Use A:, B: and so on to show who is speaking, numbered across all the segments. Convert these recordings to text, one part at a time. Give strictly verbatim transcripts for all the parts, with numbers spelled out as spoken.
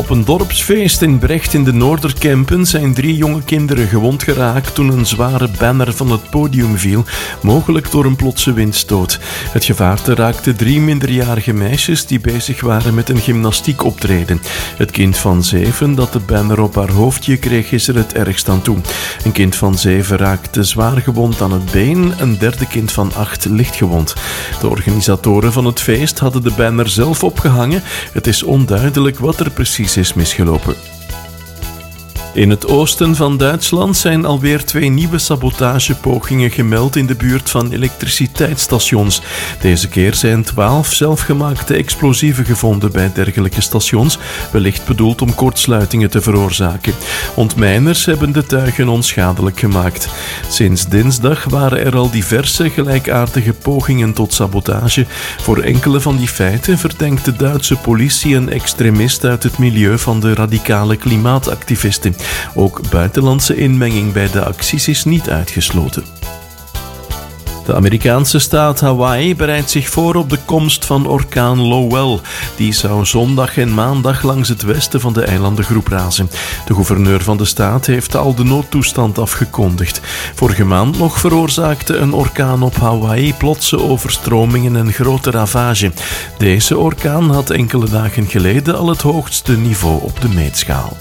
A: Op een dorpsfeest in Brecht in de Noorderkempen zijn drie jonge kinderen gewond geraakt toen een zware banner van het podium viel, mogelijk door een plotse windstoot. Het gevaarte raakte drie minderjarige meisjes die bezig waren met een gymnastiekoptreden. Het kind van zeven dat de banner op haar hoofdje kreeg is er het ergst aan toe. Een kind van zeven raakte zwaar gewond aan het been, een derde kind van acht licht gewond. De organisatoren van het feest hadden de banner zelf opgehangen. Het is onduidelijk wat er precies is misgelopen. In het oosten van Duitsland zijn alweer twee nieuwe sabotagepogingen gemeld in de buurt van elektriciteitsstations. Deze keer zijn twaalf zelfgemaakte explosieven gevonden bij dergelijke stations, wellicht bedoeld om kortsluitingen te veroorzaken. Ontmijners hebben de tuigen onschadelijk gemaakt. Sinds dinsdag waren er al diverse gelijkaardige pogingen tot sabotage. Voor enkele van die feiten verdenkt de Duitse politie een extremist uit het milieu van de radicale klimaatactivisten. Ook buitenlandse inmenging bij de acties is niet uitgesloten. De Amerikaanse staat Hawaii bereidt zich voor op de komst van orkaan Lowell. Die zou zondag en maandag langs het westen van de eilandengroep razen. De gouverneur van de staat heeft al de noodtoestand afgekondigd. Vorige maand nog veroorzaakte een orkaan op Hawaii plotse overstromingen en grote ravage. Deze orkaan had enkele dagen geleden al het hoogste niveau op de meetschaal.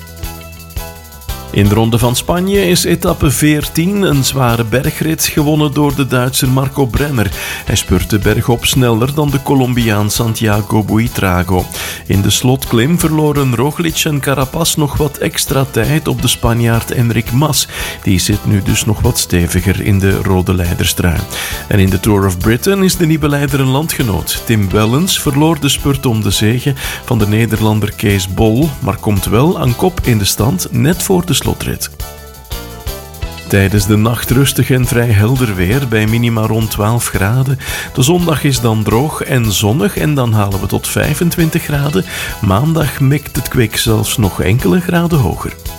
A: In de Ronde van Spanje is etappe veertien, een zware bergrit, gewonnen door de Duitser Marco Brenner. Hij spurte bergop sneller dan de Colombiaan Santiago Buitrago. In de slotklim verloren Roglic en Carapaz nog wat extra tijd op de Spanjaard Enric Mas. Die zit nu dus nog wat steviger in de rode leiderstrui. En in de Tour of Britain is de nieuwe leider een landgenoot. Tim Wellens verloor de spurt om de zege van de Nederlander Kees Bol, maar komt wel aan kop in de stand net voor de slotrit. Tijdens de nacht rustig en vrij helder weer bij minima rond twaalf graden. De zondag is dan droog en zonnig en dan halen we tot vijfentwintig graden. Maandag mikt het kwik zelfs nog enkele graden hoger.